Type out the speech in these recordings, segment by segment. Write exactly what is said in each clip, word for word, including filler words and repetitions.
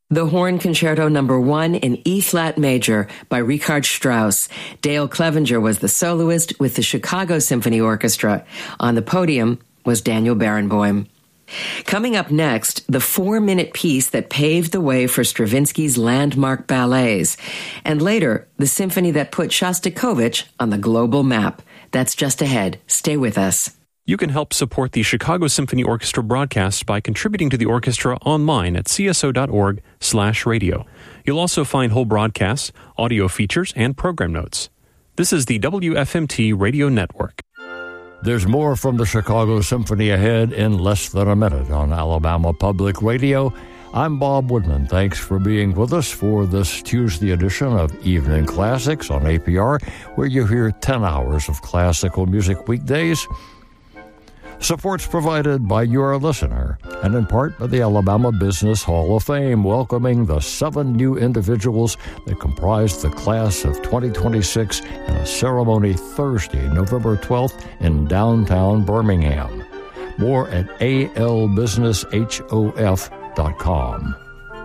The Horn Concerto Number One in E-flat major by Richard Strauss. Dale Clevenger was the soloist with the Chicago Symphony Orchestra. On the podium was Daniel Barenboim. Coming up next, the four-minute piece that paved the way for Stravinsky's landmark ballets. And later, the symphony that put Shostakovich on the global map. That's just ahead. Stay with us. You can help support the Chicago Symphony Orchestra broadcast by contributing to the orchestra online at c s o dot org slash radio. You'll also find whole broadcasts, audio features, and program notes. This is the W F M T Radio Network. There's more from the Chicago Symphony ahead in less than a minute on Alabama Public Radio. I'm Bob Woodman. Thanks for being with us for this Tuesday edition of Evening Classics on A P R, where you hear ten hours of classical music weekdays. Support's provided by your listener, and in part by the Alabama Business Hall of Fame, welcoming the seven new individuals that comprise the class of twenty twenty-six in a ceremony Thursday, November twelfth in downtown Birmingham. More at a l business hof dot com.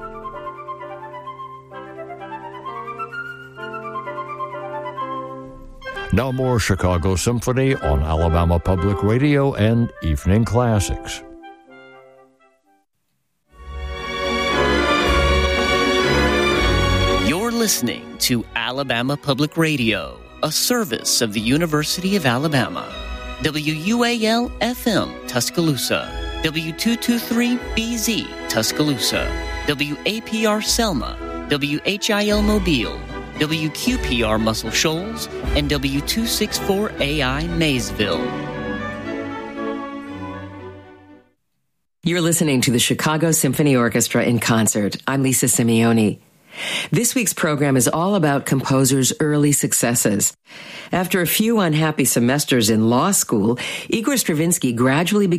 Now more Chicago Symphony on Alabama Public Radio and Evening Classics. You're listening to Alabama Public Radio, a service of the University of Alabama. W U A L F M Tuscaloosa, W two twenty-three B Z Tuscaloosa, W A P R Selma, W H I L Mobile, W Q P R Muscle Shoals, and W two sixty-four A I Maysville. You're listening to the Chicago Symphony Orchestra in concert. I'm Lisa Simeone. This week's program is all about composers' early successes. After a few unhappy semesters in law school, Igor Stravinsky gradually became